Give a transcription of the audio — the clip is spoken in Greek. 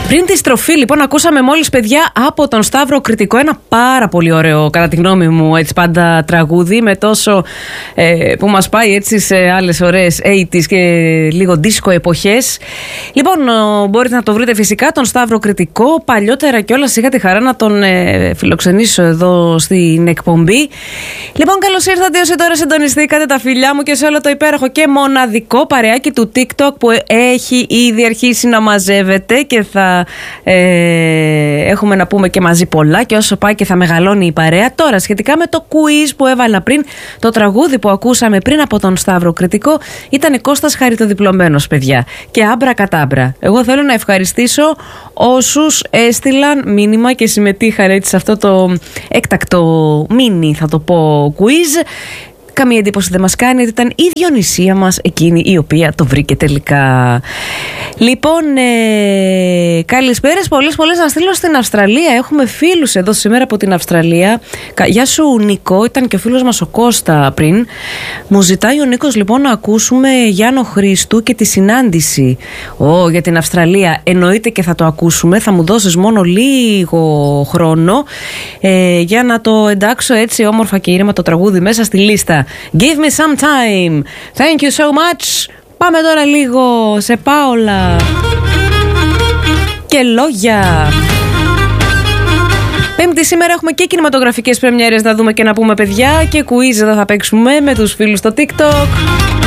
Πριν τη στροφή, λοιπόν, ακούσαμε μόλις, παιδιά, από τον Σταύρο Κρητικό ένα πάρα πολύ ωραίο, κατά τη γνώμη μου, έτσι πάντα τραγούδι, με τόσο που μας πάει έτσι σε άλλες ωραίες 80's και λίγο disco εποχές. Λοιπόν, μπορείτε να το βρείτε φυσικά τον Σταύρο Κρητικό. Παλιότερα κιόλας είχα τη χαρά να τον φιλοξενήσω εδώ στην εκπομπή. Λοιπόν, καλώς ήρθατε όσοι τώρα συντονιστήκατε, τα φιλιά μου, και σε όλο το υπέροχο και μοναδικό παρεάκι του TikTok που έχει ήδη αρχίσει να μαζεύεται και θα έχουμε να πούμε και μαζί πολλά, και όσο πάει και θα μεγαλώνει η παρέα. Τώρα, σχετικά με το quiz που έβαλα πριν, το τραγούδι που ακούσαμε πριν από τον Σταύρο Κρητικό ήταν Κώστας Χαριτοδιπλωμένος, παιδιά. Και άμπρα κατάμπρα. Εγώ θέλω να ευχαριστήσω όσους έστειλαν μήνυμα και συμμετείχαν έτσι σε αυτό το έκτακτο μίνι, θα το πω, quiz. Καμία εντύπωση δεν μας κάνει ότι ήταν η Διονυσία μας εκείνη η οποία το βρήκε τελικά. Λοιπόν, καλησπέρες πολλές να στείλω στην Αυστραλία. Έχουμε φίλους εδώ σήμερα από την Αυστραλία. Γεια σου Νίκο, ήταν και ο φίλος μας ο Κώστα πριν. Μου ζητάει ο Νίκος λοιπόν να ακούσουμε Γιάννο Χρήστου και τη συνάντηση. Για την Αυστραλία εννοείται και θα το ακούσουμε. Θα μου δώσεις μόνο λίγο χρόνο για να το εντάξω έτσι όμορφα και ήρεμα το τραγούδι μέσα στη λίστα. Give me some time. Thank you so much. Πάμε τώρα λίγο σε Πάολα και λόγια. Πέμπτη σήμερα έχουμε και κινηματογραφικές πρεμιέρες να δούμε και να πούμε, παιδιά, και quiz εδώ θα παίξουμε με τους φίλους στο TikTok.